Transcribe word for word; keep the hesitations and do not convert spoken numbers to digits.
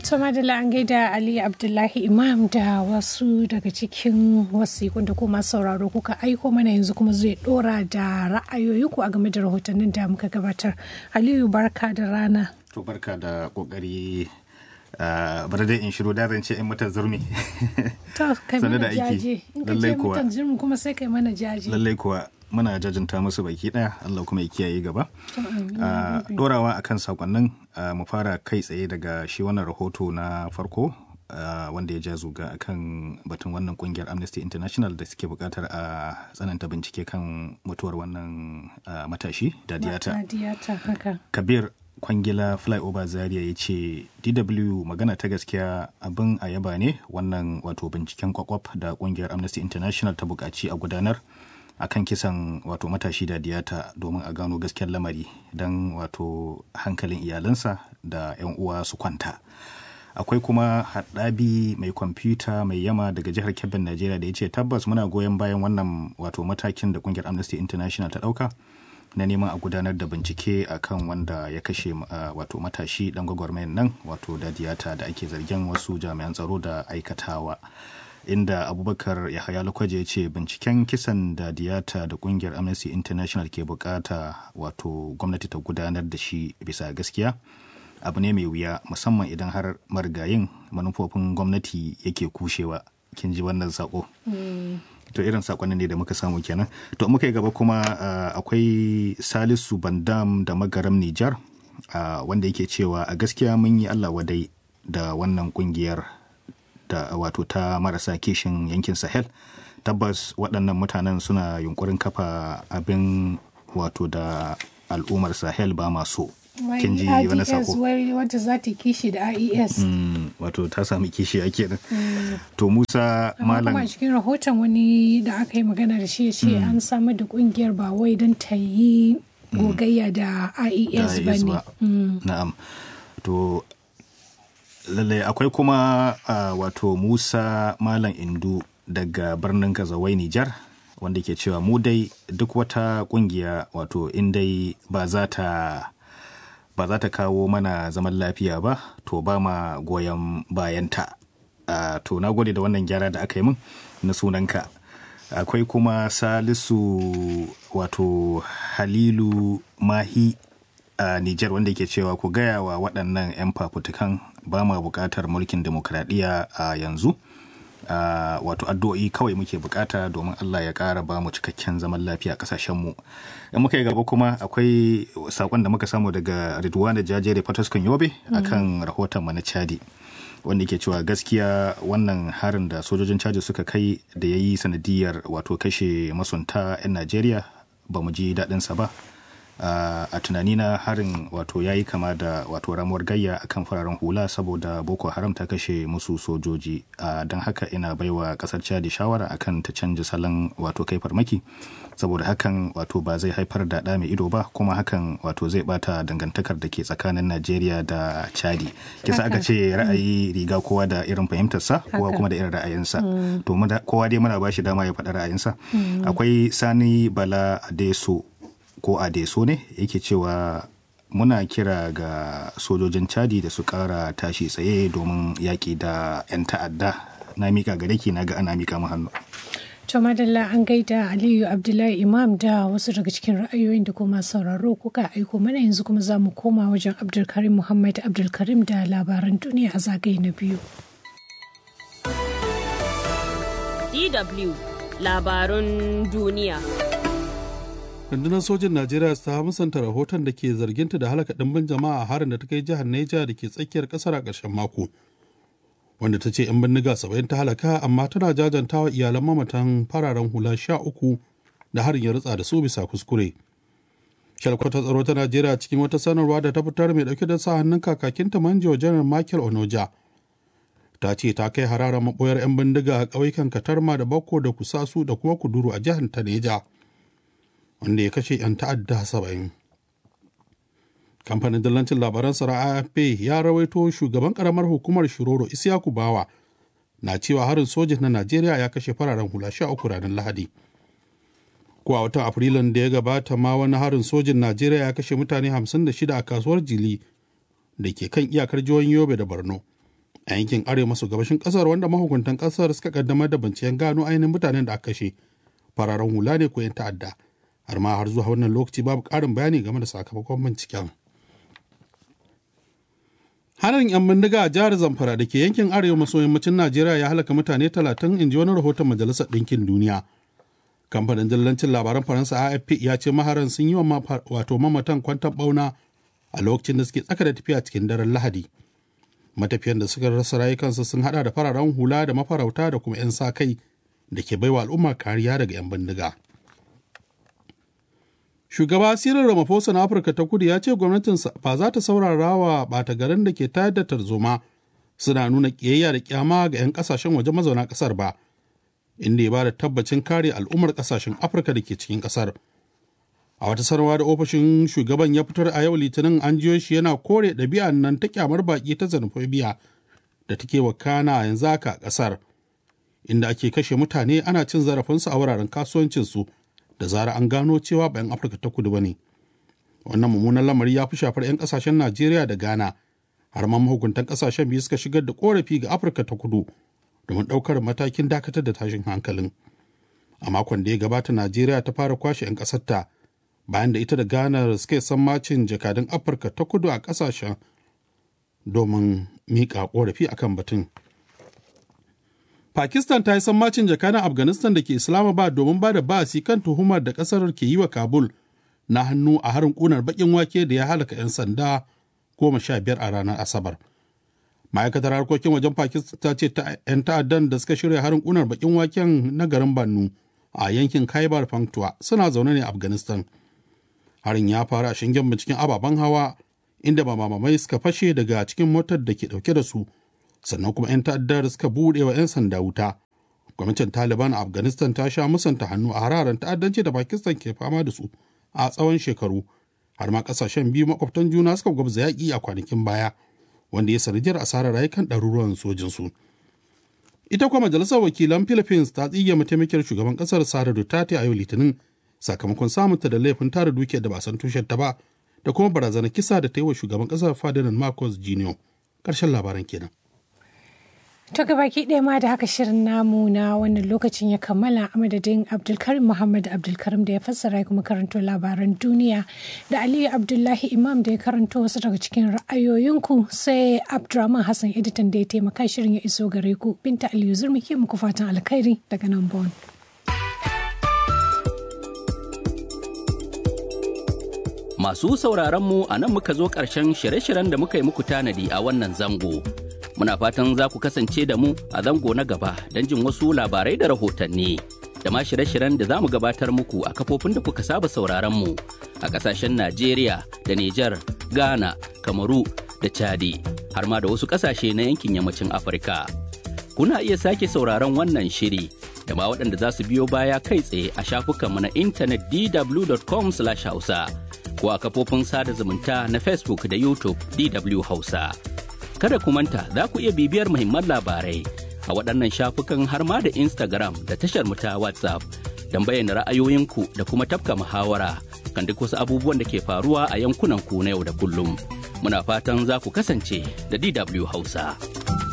Tuma da an gaida Ali Abdullahi Imam da wasu daga cikin wasiƙun da kuma sauraro kuka aiko mana yanzu kuma zai dora da ra'ayoyinku a game da rahotannin da muka gabatar. Aliyu barka da rana. To barka da kokari bari dai in shiru da zan ce in mata zurmi. To kai mana jaje. In ka ce mutan zurmi kuma sai kai mana jaje. Lallai kuwa muna jajinta musu baki daya, Allah kuma ya kiyaye gaba. Dorawa akan sakonnin mu fara kai tsaye daga shi wannan rahoto na farko wanda ya ja zuga akan batun wannan kungiyar Amnesty International da suke bukatar a tsananta bincike kan mutuwar wannan matashi Dadiyata. Dadiyata haka. Kabir Kwangila Flyover Zaria ya ce D W magana ta gaskiya abin a yaba ne wannan wato binciken kwakwaf da kungiyar Amnesty International ta bukaci a gudanar akan kisan wato matashi Dadiyata domin a gano gaskiyar lamari don wato hankalin iyalansa da 'yan uwa su kwanta. Akwai kuma haɗabi mai kwamfuta mai yama daga jihar Kebbin Najeriya da ya ce tabbas muna goyon bayan wannan wato matakin da kungiyar Amnesty International ta ɗauka na neman a gudanar da bincike akan wanda ya kashe wato matashi dan gwagwarmayan nan wato Dadiyata da ake zargin wasu jami'an tsaro da aikatawa. Inda Abubakar Yahaya Lukwaje ya ce binciken kisan Dadiyata da kungiyar Amnesty International ke bukata wato gwamnati ta gudanar da shi bisa gaskiya abu ne mai wuya musamman idan har marigayin manufofin gwamnati yake kushewa. Kin ji wannan sako? Mm. To irin sakonnin ne da muka samu kenan. To muka yi gaba kuma uh, akwai Salisu Bandam da Magaram Nijar uh, wanda yake cewa a gaskiya mun yi Allah wadai da wannan kungiyar da wato ta marasa kishin yankin Sahel. Tabbas waɗannan mutanen suna yunkurin kafa abin wato da al'ummar Sahel ba maso. Kin ji wani sako? Wata za ta kishi da I E S. Mm, wato ta sami kishi ake nan. Mm. To Musa Malam. Kuma cikin rahoton wani da aka yi magana da shi ce mm. an samar da kungiyar ba wai don ta yi gogayya mm. da I E S ba ne. Mm. Na'am. To lallai akwai kuma uh, wato Musa Malam Indu daga birnin Kazawai Nijar wanda ke cewa mu dai duk wata kungiya wato in dai ba za ta ba za ta kawo mana zaman lafiya ba to ba ma goyon bayanta. Uh, to na gode da wannan gyara da aka yi min na sunanka. Akwai kuma Salisu wato Halilu Mahi a uh, Nijar wanda ke cewa ku gaya wa waɗannan 'yan fafutukan ba ma buƙatar mulkin demokradiyya a uh, yanzu. Uh, wato addu'o'i kawai muke bukata domin Allah ya ƙara ba mu cikakken zaman lafiya a ƙasashenmu. In muka yi gaba kuma akwai saƙon da muka samu daga Ridwan da Jajere Fataskun Yobe mm-hmm. akan rahoton mu na Chadi wanda ke cewa gaskiya wannan harin da sojojin Chadi suka kai da ya yi sanadiyar wato kashe masunta 'yan Najeriya ba mu ji daɗinsa ba. Uh, a tunanina harin wato ya yi kama da wato ramuwar gayya akan fararen hula saboda Boko Haram ta kashe musu sojoji. Uh, don haka ina baiwa kasar Chad shawara akan ta canja salon wato kai farmaki saboda hakan wato ba zai haifar da ɗa mai ido ba kuma hakan wato zai bata dangantakar da ke tsakanin Najeriya da Chadi. Kisa aka ce ra'ayi riga kowa da irin fahimtarsa kowa kuma da irin ra'ayinsa. Mm. To kowa dai muna bashi dama ya faɗa ra'ayinsa. Mm. Akwai Sani Bala Adeso ko Adeso ne yake cewa muna kira ga sojojin Chadi da su kara tashi tsaye domin yaƙi da 'yan ta'adda. Na mika gare ki na ga ana mika mu hannu. To madalla an gaida Aliyu Abdullahi Imam da wasu daga cikin ra'ayoyin da kuma sauraro kuka aiko mana yanzu kuma za mu koma wajen Abdulkarim Muhammad Abdulkarim da labaran duniya a zagaye na biyu. D W labarun duniya. Rundunar sojin Najeriya ta musanta rahoton da ke zarginta da halaka ɗimbin jama'a a harin da ta kai jihar Neja da ke tsakiyar ƙasar a ƙarshen mako. Wanda ta ce 'yan bindiga saba'in ta halaka amma tana jajantawa iyalan mamatan fararen hula sha uku da harin ya rutsa da su bisa kuskure. Shalkwatar tsaro ta Najeriya cikin wata sanarwa da ta fitar mai ɗauke da sa hannun kakakinta Manjo Janar Michael Onoja. Ta ce ta kai hararar maɓoyar 'yan bindiga a ƙauyukan Katarma da Bakko da Kusasu da kuma Kuduru a jihar ta Neja. Wanda ya kashe 'yan ta'adda saba'in. Kamfanin dillancin labaran sara A F P ya rawaito shugaban karamar hukumar Shiroro Isiyaku Bawa na cewa harin sojin na Najeriya ya kashe fararen hula sha uku ranar Lahadi. Ko a watan Afrilun da ya gabata ma wani harin sojin Najeriya ya kashe mutane hamsin da shida a kasuwar Jili da ke kan iyakar jihohin Yobe da Borno, a yankin arewa maso gabashin ƙasar, wanda mahukuntan ƙasar suka kaddamar da binciken gano ainihin mutanen da aka kashe fararen hula ne ko 'yan ta'adda. Har ma har zuwa wannan lokaci babu ƙarin bayani game da sakamakon binciken. Harin 'yan bindiga a jihar Zamfara da ke yankin arewa maso yammacin Najeriya ya halaka mutane talatin, in ji wani rahoton Majalisar Ɗinkin Duniya. Kamfanin dillancin labaran Faransa A F P ya ce maharan sun yi wa wato mamatan kwanton ɓauna a lokacin da suke tsaka da tafiya cikin daren Lahadi. Matafiyan da suka rasa rayukansu sun hada da fararen hula da mafarauta da kuma 'yan sa-kai da ke baiwa al'umma kariya daga 'yan bindiga. Shugaba Cyril Ramaphosa na Afirka ta Kudu ya ce gwamnatinsa ba za ta saurara wa ɓata garin da ke tayar da tarzoma suna nuna ƙiyayya da ƙyama ga 'yan ƙasashen waje mazauna ƙasar ba, inda ya ba da tabbacin kare al'ummar ƙasashen Afirka da ke cikin ƙasar. A wata sanarwa da ofishin shugaban ya fitar a yau Litinin, an jiyo shi yana kore ɗabi'an nan ta ƙyamar baƙi ta xenophobia da take wakana yanzu haka a ƙasar, inda ake kashe mutane ana cin zarafinsu a wuraren kasuwancinsu da zara an gano cewa ba 'yan Afirka ta Kudu ba ne. Wannan mummunan lamari ya fi shafar 'yan ƙasashen Najeriya da Ghana, har ma mahukuntan ƙasashen biyu suka shigar da ƙorafi ga Afirka ta Kudu domin ɗaukar matakin dakatar da tashin hankalin. A makon da ya gabata, Najeriya ta fara kwashe 'yan ƙasarta bayan da ita da Ghana suka yi sammacin jakadun Afirka ta Kudu a ƙasashen domin miƙa ƙorafi akan batun. Pakistan ta yi sammacin jakadan Afghanistan da ke Islamabad domin ba da ba'asi kan tuhumar da ƙasar ke yi wa Kabul na hannu a harin ƙunar baƙin wake da ya halaka 'yan sanda goma sha biyar a ranar Asabar. Ma'aikatar harkokin wajen Pakistan ta ce 'yan ta'addan da suka shirya harin ƙunar baƙin waken na garin Bannu a yankin Khyber Pakhtunkhwa suna zaune ne a Afghanistan. Harin ya faru a shingen binciken ababen hawa, inda mamamai suka fashe daga cikin motar da ke ɗauke da su, sannan kuma 'yan ta'addar suka buɗe wa 'yan sanda wuta. Gwamnatin Taliban a Afghanistan ta sha musanta hannu a hararen ta'addanci da Pakistan ke fama da su a tsawon shekaru, har ma ƙasashen biyu makwabtan juna suka gwabza yaƙi a kwanakin baya, wanda ya sanadiyar asarar rayukan ɗaruruwan sojinsu. Ita kuma Majalisar Wakilan Philippines ta tsige mataimakiyar shugaban ƙasar Sara Duterte a yau Litinin sakamakon samunta da laifin tara dukiyar da ba san tushenta ba da kuma barazanar kisa da ta yi wa shugaban ƙasar Ferdinand Marcos Junior Ƙarshen labaran kenan. To gabaki ɗaya ma da haka shirin namu na wannan lokacin ya kammala, a madadin Abdulkarim Muhammad Abdulkarim da ya fassara kuma karanto labaran duniya, da Aliyu Abdullahi Imam da ya karanto wasu daga cikin ra'ayoyinku, sai Abdurrahman Hassan editan da ya taimaka shirin ya iso gare ku. Binta Aliyu Zurmi ke muku fatan alkhairi daga nan Bon. Masu sauraron mu a nan muka zo ƙarshen shirye-shiryen da muka yi muku tanadi a wannan zango. Muna fatan za ku kasance da mu a zango na gaba don jin wasu labarai da rahotanni da ma shirye-shiryen da za mu gabatar muku a kafofin da kuka saba sauraron mu a ƙasashen Najeriya da Nijar, Ghana, Kamaru da Chadi, har ma da wasu ƙasashe na yankin yammacin Afirka. Kuna iya sake sauraron wannan shiri da ma waɗanda za su biyo baya kai tsaye a shafukanmu na intanet d w dot com slash hausa ko a kafofin sada zumunta na Facebook da YouTube D W Hausa. Kada ku manta za ku iya bibiyar muhimman labarai a waɗannan shafukan har ma da Instagram da tashar mu ta WhatsApp don bayyana ra'ayoyinku da kuma tafka muhawara kan duk wasu abubuwan da ke faruwa a yankunan ku na yau da kullum. Muna fatan za ku kasance da D W Hausa.